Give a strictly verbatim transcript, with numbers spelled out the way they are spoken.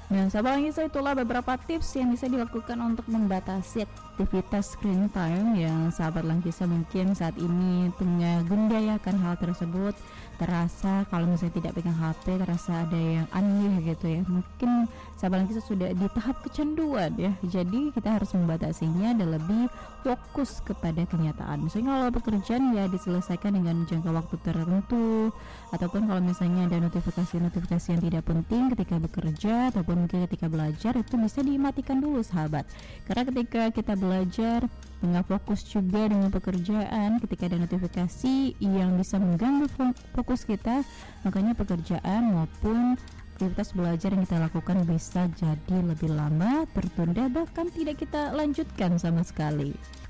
Nah, sahabat Langkisa, itulah beberapa tips yang bisa dilakukan untuk membatasi aktivitas screen time yang sahabat Langkisa mungkin saat ini tengah gundayakan hal tersebut. Terasa kalau misalnya tidak pegang H P terasa ada yang aneh gitu ya. Mungkin sahabat Langkisa sudah di tahap kecanduan ya. Jadi kita harus membatasinya dan lebih fokus kepada kenyataan. Misalnya kalau pekerjaan ya diselesaikan dengan jangka waktu tertentu, ataupun kalau misalnya ada notifikasi-notifikasi yang tidak penting ketika bekerja ataupun mungkin ketika belajar, itu bisa dimatikan dulu sahabat. Karena ketika kita belajar dengan fokus juga dengan pekerjaan, ketika ada notifikasi yang bisa mengganggu fokus kita, makanya pekerjaan maupun aktivitas belajar yang kita lakukan bisa jadi lebih lama, tertunda, bahkan tidak kita lanjutkan sama sekali.